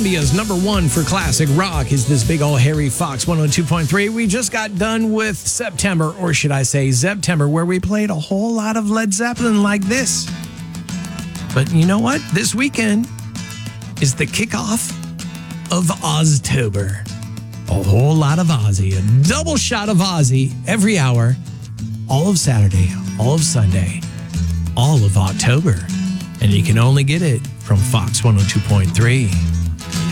Columbia's number one for classic rock is this big old hairy Fox 102.3. We just got done with September, or should I say September, where we played a whole lot of Led Zeppelin like this. But you know what? This weekend is the kickoff of Oztober. A whole lot of Ozzy, a double shot of Ozzy every hour, all of Saturday, all of Sunday, all of October. And you can only get it from Fox 102.3.